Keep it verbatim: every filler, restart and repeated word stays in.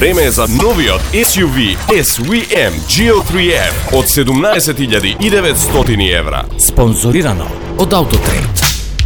Vreme je za noviот ес ю ви ес ви ем джи ел три еф од седумнаесет илјади и деветстотини евра. Спонзорирано од Autotrade.